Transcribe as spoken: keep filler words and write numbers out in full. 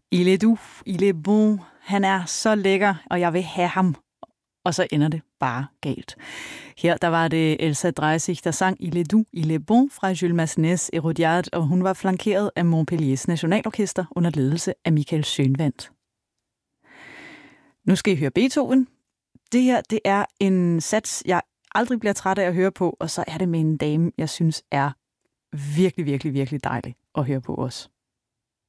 Il est doux, il est bon. Han er så lækker, og jeg vil have ham. Og så ender det bare galt. Her der var det Elsa Dreisig, der sang Il est doux, il est bon fra Jules Massenets Hérodiade, og hun var flankeret af Montpelliers Nationalorkester under ledelse af Michael Schønwandt. Nu skal I høre Beethoven. Det her, det er en sats, jeg aldrig bliver træt af at høre på, og så er det med en dame, jeg synes er virkelig, virkelig, virkelig dejlig at høre på også.